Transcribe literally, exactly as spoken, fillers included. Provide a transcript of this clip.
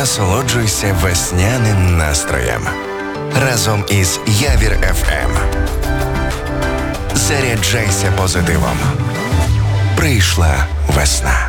Насолоджуйся весняним настроєм. Разом із Явір еф ем. Заряджайся позитивом. Прийшла весна.